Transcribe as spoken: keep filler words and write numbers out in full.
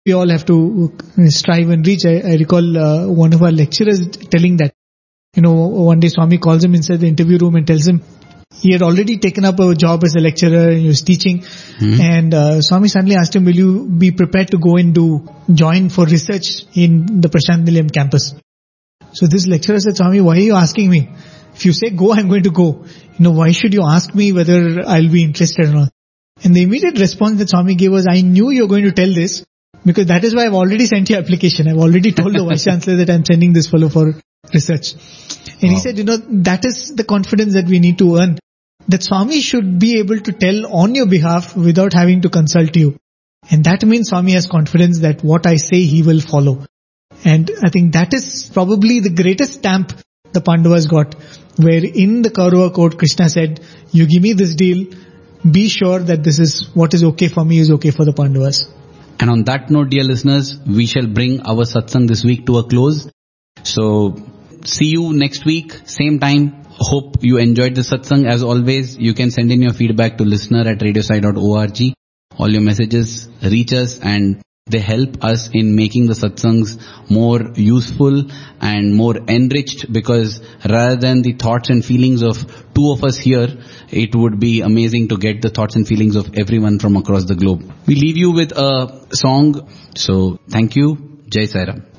we all have to strive and reach. I, I recall uh, one of our lecturers telling that, you know, one day Swami calls him inside the interview room and tells him he had already taken up a job as a lecturer, he was teaching, mm-hmm. and uh, Swami suddenly asked him, will you be prepared to go and do, join for research in the Prashant Nilayam campus? So this lecturer said, Swami, why are you asking me? If you say go, I'm going to go. You know, why should you ask me whether I'll be interested or not? And the immediate response that Swami gave was, I knew you were going to tell this, because that is why I've already sent your application. I've already told the Vice Chancellor that I'm sending this fellow for research. And wow. he said, you know, that is the confidence that we need to earn. That Swami should be able to tell on your behalf without having to consult you. And that means Swami has confidence that what I say he will follow. And I think that is probably the greatest stamp the Pandavas got, where in the Kaurava court Krishna said, you give me this deal, be sure that this is what is okay for me is okay for the Pandavas. And on that note, dear listeners, we shall bring our satsang this week to a close. So, see you next week, same time. Hope you enjoyed the satsang. As always, you can send in your feedback to listener at radiosai dot org. All your messages reach us and they help us in making the satsangs more useful and more enriched, because rather than the thoughts and feelings of two of us here, it would be amazing to get the thoughts and feelings of everyone from across the globe. We leave you with a song. So, thank you. Jai Sai Ram.